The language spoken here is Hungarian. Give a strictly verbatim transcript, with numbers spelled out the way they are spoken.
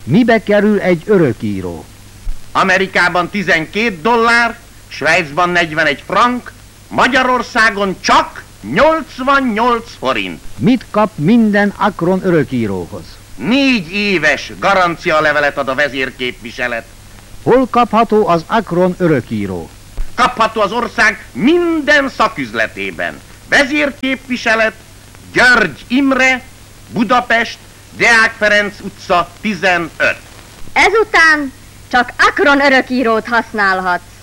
Mibe kerül egy örökíró? Amerikában tizenkét dollár, Svájcban negyvenegy frank, Magyarországon csak nyolcvannyolc forint. Mit kap minden Akron örökíróhoz? Négy éves garancialevelet ad a vezérképviselet. Hol kapható az Akron örökíró? Kapható az ország minden szaküzletében. Vezérképviselet, György Imre, Budapest, Deák Ferenc utca tizenöt. Ezután csak Akron örökírót használhatsz.